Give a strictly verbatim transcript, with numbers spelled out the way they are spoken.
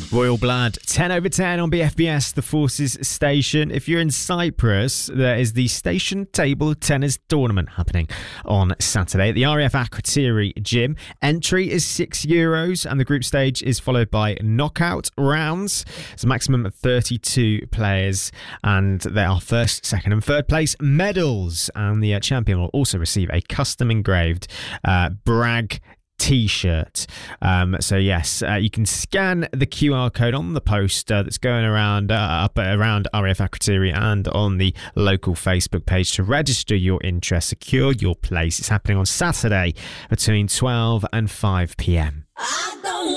Royal Blood, ten over ten on B F B S, the Forces Station. If you're in Cyprus, there is the Station Table Tennis Tournament happening on Saturday at the R A F Akrotiri Gym. Entry is six euros and the group stage is followed by knockout rounds. It's a maximum of thirty-two players and there are first, second and third place medals. And the uh, champion will also receive a custom engraved uh, brag T-shirt. Um, so yes, uh, you can scan the Q R code on the poster that's going around uh, up around R A F Akrotiri and on the local Facebook page to register your interest, secure your place. It's happening on Saturday between twelve and five p.m.